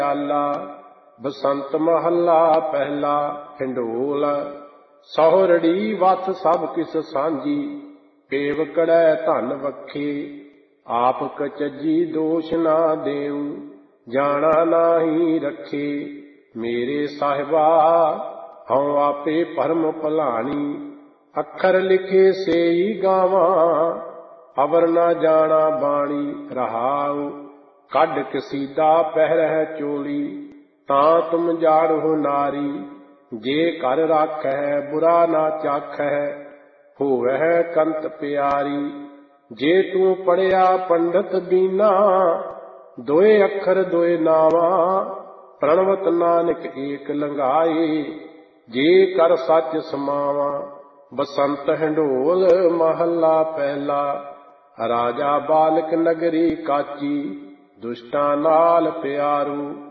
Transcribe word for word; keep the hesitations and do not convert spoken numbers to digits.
ਆਲਾ। ਬਸੰਤ ਮਹੱਲਾ ਪਹਿਲਾ। ਹਿੰਡੋਲ। ਸਹੁਰੜੀ ਵਸ ਸਭ ਕਿਸ ਸਾਂਝੀ, ਪੇਵ ਕੜੈ ਧਨ ਵਖੇ। ਆਪ ਕਚਜੀ ਦੋਸ਼ ਨਾ ਦੇਉ, ਜਾਣਾ ਨਾਹੀ ਰਖੇ। ਮੇਰੇ ਸਾਹਿਬਾ ਹਉ ਆਪੇ ਭਰਮ ਭਲਾਣੀ, ਅੱਖਰ ਲਿਖੇ ਸੇਈ ਗਾਵਾਂ। ਅਵਰ ਨਾ ਜਾਣਾ ਬਾਣੀ ਰਹਾਉ, ਕੱਢ ਕਸੀਦਾ ਪਹਿਰਹਿ ਚੋਲੀ। ਤਾਂ ਤੁਮ ਜਾੜੋ ਨਾਰੀ, ਜੇ ਘਰ ਰਾਖੈ ਬੁਰਾ ਨਾ ਚਾਖੈ। ਹੋਵੈ ਕੰਤ ਪਿਆਰੀ, ਜੇ ਤੂੰ ਪੜਿਆ ਪੰਡਤ ਬੀਨਾ। ਦੋਏ ਅੱਖਰ ਦੋਏ ਨਾਵਾਂ, ਪ੍ਰਣਵਤ ਨਾਨਕ ਏਕ ਲੰਘਾਏ। ਜੇ ਕਰ ਸੱਚ ਸਮਾਵਾਂ। ਬਸੰਤ ਹਿੰਡੋਲ ਮਹੱਲਾ ਪਹਿਲਾ। ਰਾਜਾ ਬਾਲਕ ਨਗਰੀ ਕਾਚੀ, ਦੁਸ਼ਟਾਂ ਨਾਲ ਪਿਆਰੂ।